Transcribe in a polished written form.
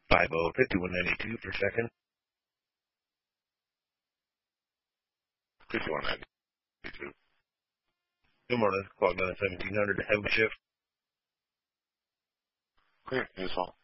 5192 per second. 5192. Good morning. Clock down at 1700 to have a shift. Clear. News hall.